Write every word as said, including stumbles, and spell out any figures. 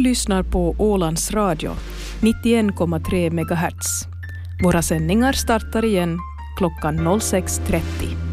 lyssnar på Ålands Radio, nittioen komma tre megahertz. Våra sändningar startar igen klockan sex trettio.